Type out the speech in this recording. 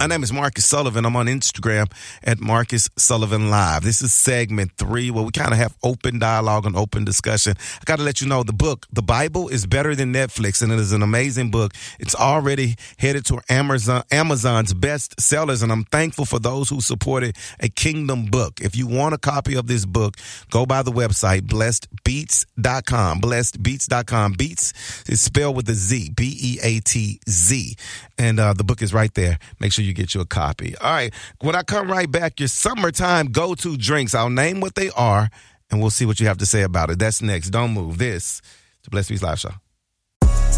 My name is Marcus Sullivan. I'm on Instagram at Marcus Sullivan Live. This is segment 3 where we kind of have open dialogue and open discussion. I got to let you know the book, The Bible is Better Than Netflix, and it is an amazing book. It's already headed to Amazon's best sellers, and I'm thankful for those who supported a Kingdom book. If you want a copy of this book, go by the website, blessedbeats.com. Blessedbeats.com. Beats is spelled with a Z, Beatz. And the book is right there. Make sure you get you a copy. All right. When I come right back, your summertime go-to drinks. I'll name what they are, and we'll see what you have to say about it. That's next. Don't move. This is the Blessed Beats Live Show.